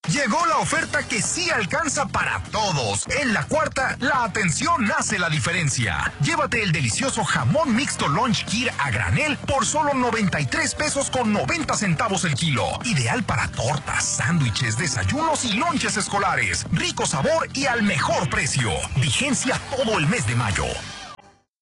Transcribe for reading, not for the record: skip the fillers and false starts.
Llegó la oferta que sí alcanza para todos. En la cuarta, la atención hace la diferencia. Llévate el delicioso jamón mixto Lunch Kir a granel por solo 93 pesos con 90 centavos el kilo. Ideal para tortas, sándwiches, desayunos y lonches escolares. Rico sabor y al mejor precio. Vigencia todo el mes de mayo.